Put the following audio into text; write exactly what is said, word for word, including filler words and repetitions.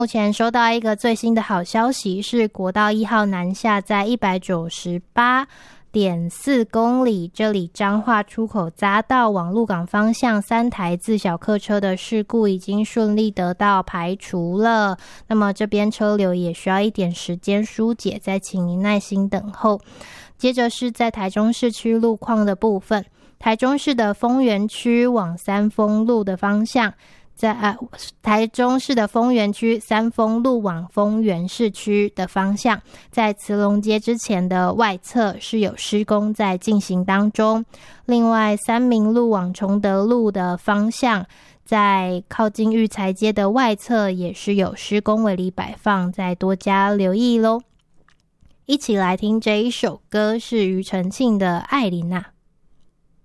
目前收到一个最新的好消息，是国道一号南下在一百九十八点四公里，这里彰化出口匝道往鹿港方向三台自小客车的事故已经顺利得到排除了，那么这边车流也需要一点时间疏解，再请您耐心等候。接着是在台中市区路况的部分，台中市的丰原区往三丰路的方向，在、呃、台中市的丰原区三丰路往丰原市区的方向，在慈龙街之前的外侧是有施工在进行当中。另外三民路往崇德路的方向，在靠近育才街的外侧也是有施工围篱摆放，再多加留意咯。一起来听这一首歌，是庾澄庆的《艾琳娜》。